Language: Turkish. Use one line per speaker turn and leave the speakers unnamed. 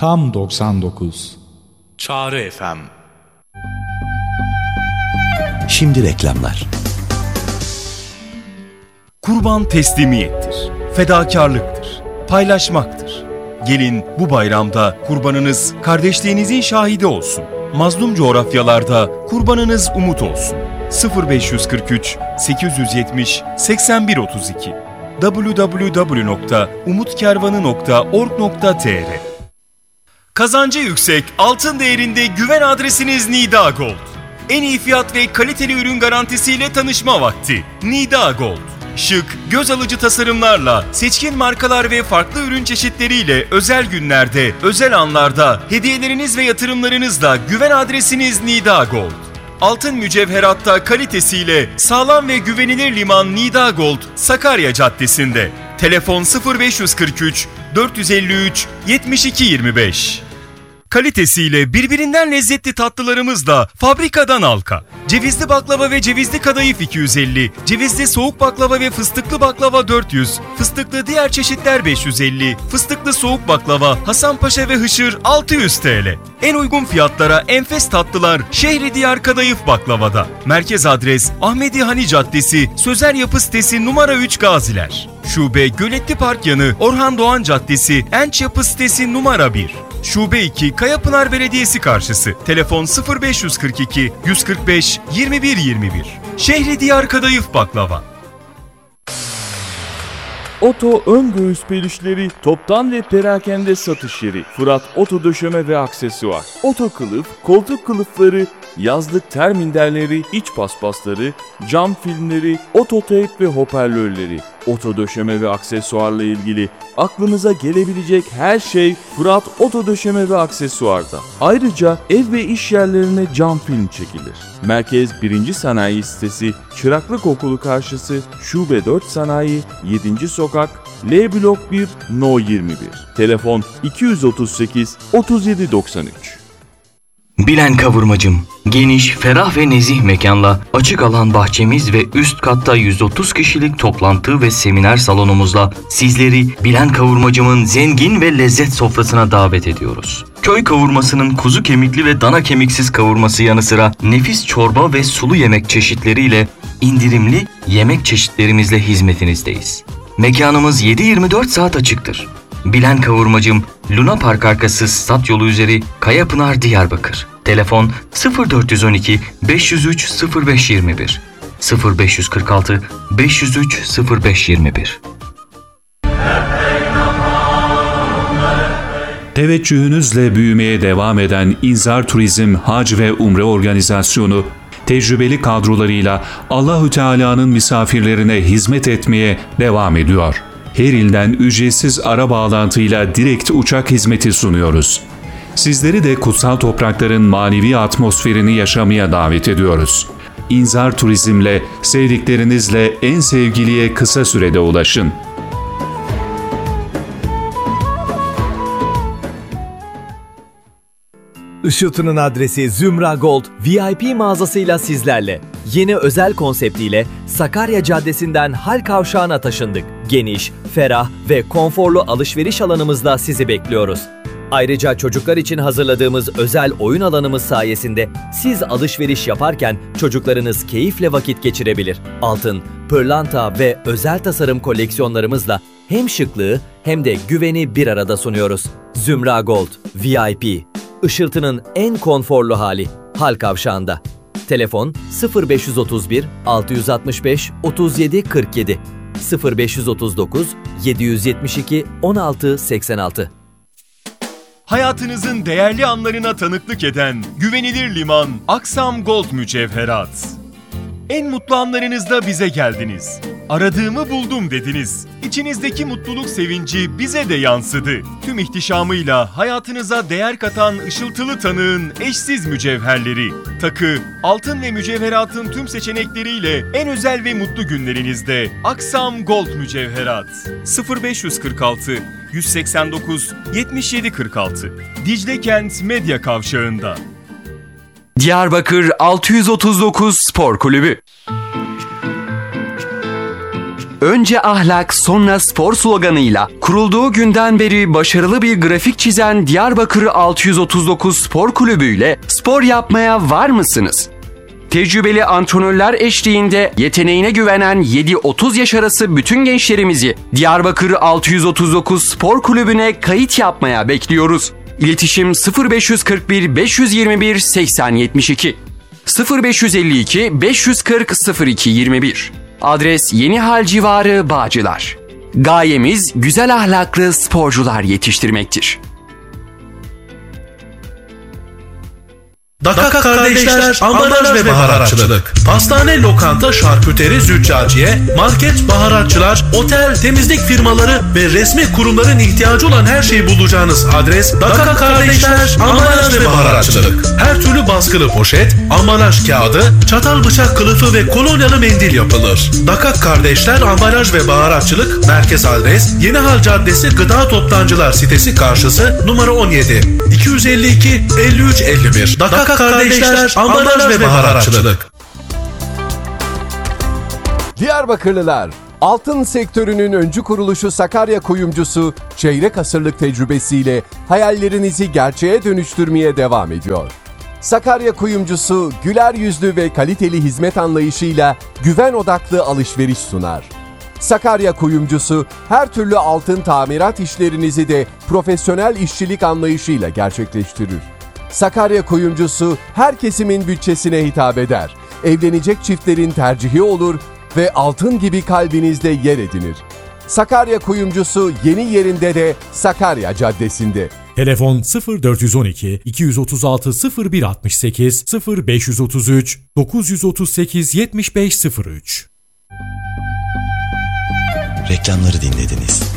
Tam 99.
Çağrı FM.
Şimdi reklamlar.
Kurban teslimiyettir, fedakarlıktır, paylaşmaktır. Gelin bu bayramda kurbanınız kardeşliğinizin şahidi olsun. Mazlum coğrafyalarda kurbanınız umut olsun. 0543 870 8132 www.umutkervanı.org.tr Kazancı yüksek, altın değerinde güven adresiniz Nida Gold. En iyi fiyat ve kaliteli ürün garantisiyle tanışma vakti. Nida Gold. Şık, göz alıcı tasarımlarla, seçkin markalar ve farklı ürün çeşitleriyle özel günlerde, özel anlarda, hediyeleriniz ve yatırımlarınızla güven adresiniz Nida Gold. Altın mücevheratta kalitesiyle sağlam ve güvenilir liman Nida Gold, Sakarya Caddesi'nde. Telefon 0543 453 7225. Kalitesiyle birbirinden lezzetli tatlılarımızla fabrikadan halka. Cevizli baklava ve cevizli kadayıf 250, cevizli soğuk baklava ve fıstıklı baklava 400, fıstıklı diğer çeşitler 550, fıstıklı soğuk baklava, Hasanpaşa ve Hışır 600 TL. En uygun fiyatlara enfes tatlılar Şehridiyar Kadayıf Baklava'da. Merkez adres Ahmedi Hani Caddesi, Sözer Yapı Sitesi numara 3 Gaziler. Şube Göletli Park yanı Orhan Doğan Caddesi, Enç Yapı Sitesi numara 1. Şube 2 Kayapınar Belediyesi karşısı. Telefon 0542 145 21 21. Şehridiyar Kadayıf Baklava.
Oto ön göğüs pelişleri toptan ve perakende satış yeri. Fırat Oto Döşeme ve Aksesuar. Oto kılıf, koltuk kılıfları, yazlık terminderleri, iç paspasları, cam filmleri, ototeyp ve hoparlörleri. Oto döşeme ve aksesuarla ilgili aklınıza gelebilecek her şey Fırat Oto Döşeme ve Aksesuar'da. Ayrıca ev ve iş yerlerine cam film çekilir. Merkez 1. Sanayi Sitesi, Çıraklık Okulu karşısı, Şube 4 Sanayi, 7. Sokak, L Blok 1, No 21. Telefon 238 37 93.
Bilen Kavurmacım, geniş, ferah ve nezih mekanla açık alan bahçemiz ve üst katta 130 kişilik toplantı ve seminer salonumuzla sizleri Bilen Kavurmacım'ın zengin ve lezzet sofrasına davet ediyoruz. Köy kavurmasının kuzu kemikli ve dana kemiksiz kavurması yanı sıra nefis çorba ve sulu yemek çeşitleriyle indirimli yemek çeşitlerimizle hizmetinizdeyiz. Mekanımız 7/24 saat açıktır. Bilen Kavurmacım, Luna Park arkası Stat Yolu üzeri Kayapınar, Diyarbakır. Telefon 0412 503 0521 0546 503 0521.
Teveccühünüzle büyümeye devam eden İnzar Turizm Hac ve Umre Organizasyonu, tecrübeli kadrolarıyla Allahü Teala'nın misafirlerine hizmet etmeye devam ediyor. Her ilden ücretsiz ara bağlantıyla direkt uçak hizmeti sunuyoruz. Sizleri de kutsal toprakların manevi atmosferini yaşamaya davet ediyoruz. İnzar Turizm'le sevdiklerinizle en sevgiliye kısa sürede ulaşın.
Işıltı'nın adresi Zümra Gold VIP mağazasıyla sizlerle. Yeni özel konseptiyle Sakarya Caddesi'nden Hal Kavşağı'na taşındık. Geniş, ferah ve konforlu alışveriş alanımızla sizi bekliyoruz. Ayrıca çocuklar için hazırladığımız özel oyun alanımız sayesinde siz alışveriş yaparken çocuklarınız keyifle vakit geçirebilir. Altın, pırlanta ve özel tasarım koleksiyonlarımızla hem şıklığı hem de güveni bir arada sunuyoruz. Zümra Gold VIP. Işıltı'nın en konforlu hali Hal Kavşağı'nda. Telefon 0531 665 37 47 0539 772 16 86.
Hayatınızın değerli anlarına tanıklık eden güvenilir liman Aksam Gold Mücevherat. En mutlu anlarınızda bize geldiniz. Aradığımı buldum dediniz. İçinizdeki mutluluk sevinci bize de yansıdı. Tüm ihtişamıyla hayatınıza değer katan ışıltılı tanığın eşsiz mücevherleri. Takı, altın ve mücevheratın tüm seçenekleriyle en özel ve mutlu günlerinizde Aksam Gold Mücevherat. 0546 189 77 46. Dicle Kent Medya Kavşağı'nda.
Diyarbakır 639 Spor Kulübü.
Önce ahlak, sonra spor sloganıyla kurulduğu günden beri başarılı bir grafik çizen Diyarbakır 639 Spor Kulübü ile spor yapmaya var mısınız? Tecrübeli antrenörler eşliğinde yeteneğine güvenen 7-30 yaş arası bütün gençlerimizi Diyarbakır 639 Spor Kulübü'ne kayıt yapmaya bekliyoruz. İletişim 0541 521 8072 0552 540 0221. Adres Yenihal civarı Bağcılar. Gayemiz güzel ahlaklı sporcular yetiştirmektir.
Dakak Kardeşler Ambalaj ve Baharatçılık. Pastane, lokanta, şarküteri, züccaciye, market, baharatçılar, otel, temizlik firmaları ve resmi kurumların ihtiyacı olan her şeyi bulacağınız adres Dakak Kardeşler Ambalaj ve Baharatçılık. Her türlü baskılı poşet, ambalaj kağıdı, çatal bıçak kılıfı ve kolonyalı mendil yapılır. Dakak Kardeşler Ambalaj ve Baharatçılık merkez adres Yenihal Caddesi Gıda Toptancılar sitesi karşısı numara 17 252 53 51. Dakak Kardeşler Ambalaj ve Baharatçılık.
Diyarbakırlılar, altın sektörünün öncü kuruluşu Sakarya Kuyumcusu, çeyrek asırlık tecrübesiyle hayallerinizi gerçeğe dönüştürmeye devam ediyor. Sakarya Kuyumcusu, güler yüzlü ve kaliteli hizmet anlayışıyla güven odaklı alışveriş sunar. Sakarya Kuyumcusu, her türlü altın tamirat işlerinizi de profesyonel işçilik anlayışıyla gerçekleştirir. Sakarya Kuyumcusu, her kesimin bütçesine hitap eder. Evlenecek çiftlerin tercihi olur ve altın gibi kalbinizde yer edinir. Sakarya Kuyumcusu yeni yerinde de Sakarya Caddesi'nde.
Telefon 0412 236 0168 0533 938 7503.
Reklamları dinlediniz.